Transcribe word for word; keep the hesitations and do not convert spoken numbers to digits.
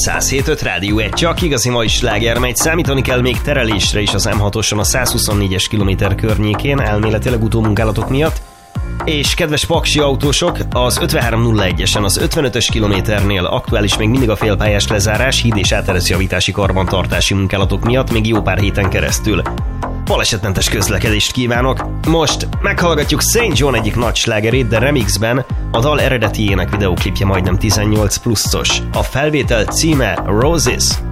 száz hét öt Rádió egy, csak igazi mai sláger megy. Számítani kell még terelésre is az M hatoson a százhuszonnégyes kilométer környékén, elméletileg utómunkálatok miatt. És kedves paksi autósok, az ötvenhárom nulla egyesen az ötvenötös kilométernél aktuális még mindig a félpályás lezárás, híd és áttereszjavítási karbantartási munkálatok miatt még jó pár héten keresztül. Balesetmentes közlekedést kívánok! Most meghallgatjuk Saint John egyik nagy slágerét, de remixben. A dal eredetiének videóklipje majdnem tizennyolc pluszos. A felvétel címe Roses.